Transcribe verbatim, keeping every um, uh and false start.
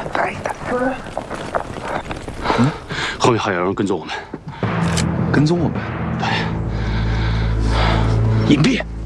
再打。 嗯， 后面还有人跟踪我们。 跟踪我们？ 对。隐蔽。